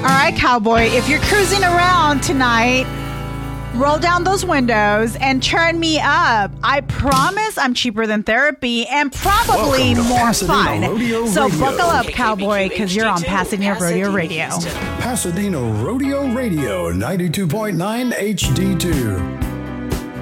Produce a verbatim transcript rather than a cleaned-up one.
All right, cowboy, if you're cruising around tonight, roll down those windows and turn me up. I promise I'm cheaper than therapy and probably more Pasadena fun. Rodeo So Radio. buckle up, cowboy, because you're on Pasadena Rodeo Radio. Pasadena Rodeo Radio, ninety-two point nine H D two.